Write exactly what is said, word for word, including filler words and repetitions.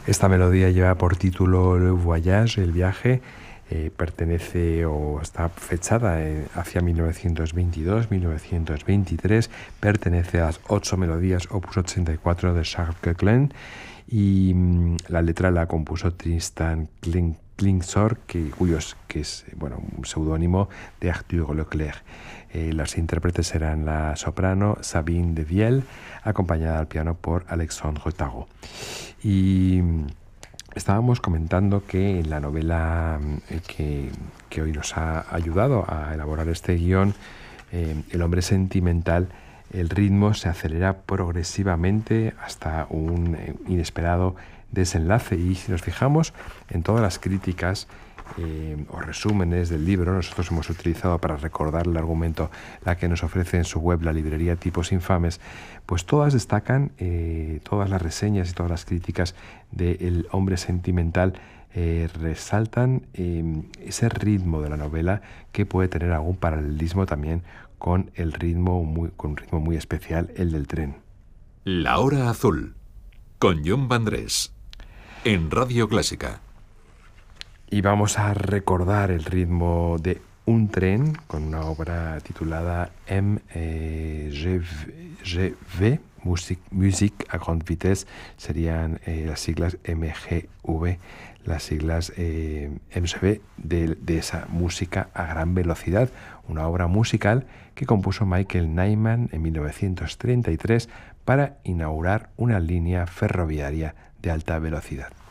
Esta melodía lleva por título Le Voyage, el viaje. Eh, pertenece o está fechada eh, hacia mil novecientos veintidós mil novecientos veintitrés, pertenece a las ocho melodías opus ochenta y cuatro de Charles Koechlin y mmm, la letra la compuso Tristan Kling, Klingsor, que, cuyos, que es bueno, un seudónimo de Arthur Leclerc. Eh, las intérpretes eran la soprano Sabine de Viel, acompañada al piano por Alexandre Tarot. Y estábamos comentando que en la novela eh, que, que hoy nos ha ayudado a elaborar este guión, eh, El hombre sentimental, el ritmo se acelera progresivamente hasta un eh, inesperado desenlace. Y si nos fijamos en todas las críticas eh, o resúmenes del libro, nosotros hemos utilizado para recordar el argumento la que nos ofrece en su web la librería Tipos Infames, pues todas destacan, eh, todas las reseñas y todas las críticas de El hombre sentimental eh, resaltan eh, ese ritmo de la novela que puede tener algún paralelismo también con el ritmo muy, con un ritmo muy especial, el del tren. La hora azul, con Jon Vandrés, en Radio Clásica. Y vamos a recordar el ritmo de Un tren con una obra titulada M G V, Music, Music à Grande Vitesse, serían eh, las siglas M G V, las siglas eh, M G V de, de esa música a gran velocidad, una obra musical que compuso Michael Nyman en mil novecientos treinta y tres para inaugurar una línea ferroviaria de alta velocidad.